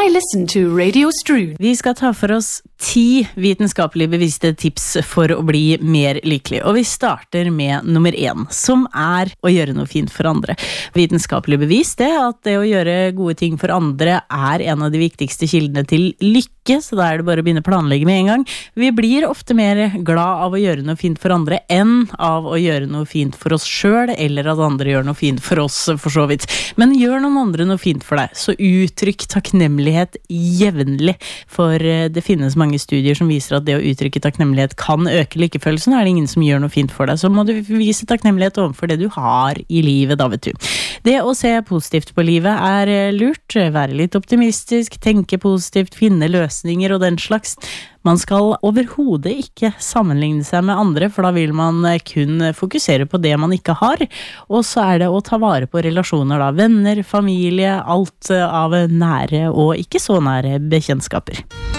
I listen to Radio Strud. Vi skal ta for oss 10 vitenskapelig bevisste tips for å bli mer lykkelig. Og vi starter med nummer 1, som å gjøre noe fint for andre. Vitenskapelig bevist at det å gjøre gode ting for andre en av de viktigste kildene til lykke, så da det bare å begynne å planlegge med en gang. Vi blir ofte mer glad av å gjøre noe fint for andre enn av å gjøre noe fint for oss selv, eller at andre gjør noe fint for oss, for så vidt. Men gjør noen andre noe fint for deg, så uttrykk takknemlighet jevnlig, for det finnes mange studier som viser at det å uttrykke takknemlighet kan øke lykkefølelsen. Det ingen som gjør noe fint for deg, så må du vise takknemlighet overfor det du har i livet, da vet du. Det å se positivt på livet lurt, være litt optimistisk, tenke positivt, finne løsninger og den slags. Man skal overhodet ikke sammenligne seg med andre, for da vil man kun fokusere på det man ikke har. Og så det å ta vare på relasjoner da, venner, familie, alt av nære og ikke så nære bekjentskaper.